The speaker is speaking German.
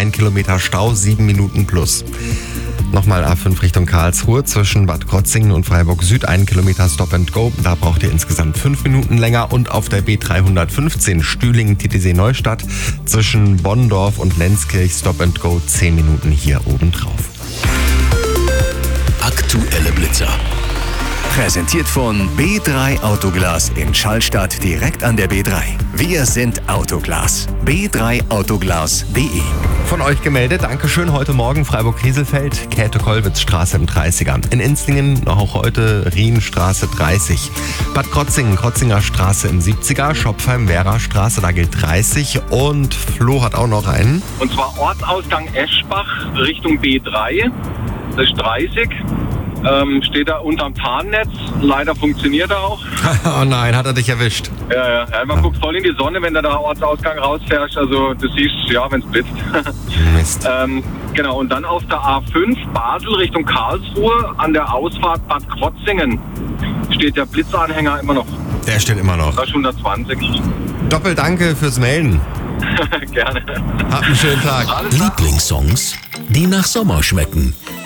1 Kilometer Stau, 7 Minuten plus. Nochmal A5 Richtung Karlsruhe zwischen Bad Krotzingen und Freiburg Süd, 1 Kilometer Stop and Go. Da braucht ihr insgesamt 5 Minuten länger. Und auf der B315 Stühlingen-Titisee Neustadt zwischen Bonndorf und Lenzkirch Stop and Go, 10 Minuten hier oben drauf. Aktuelle Blitzer. Präsentiert von B3 Autoglas in Schallstadt direkt an der B3. Wir sind Autoglas. b3autoglas.de. Von euch gemeldet, Dankeschön. Heute Morgen Freiburg-Rieselfeld, Käthe-Kollwitz-Straße im 30er. In Enzlingen auch heute Rienstraße 30. Bad Krotzingen, Krotzinger Straße im 70er. Schopfheim-Vera-Straße, da gilt 30. Und Flo hat auch noch einen. Und zwar Ortsausgang Eschbach Richtung B3. Das ist 30. Steht da unterm Tarnnetz. Leider funktioniert er auch. Oh nein, hat er dich erwischt. Ja. Man guckt voll in die Sonne, wenn du da Ortsausgang rausfährst. Also du siehst, ja, wenn es blitzt. Mist. Genau, und dann auf der A5 Basel Richtung Karlsruhe an der Ausfahrt Bad Krotzingen steht der Blitzanhänger immer noch. Der steht immer noch. Das ist 120. Doppelt danke fürs Melden. Gerne. Habt einen schönen Tag. Lieblingssongs, die nach Sommer schmecken.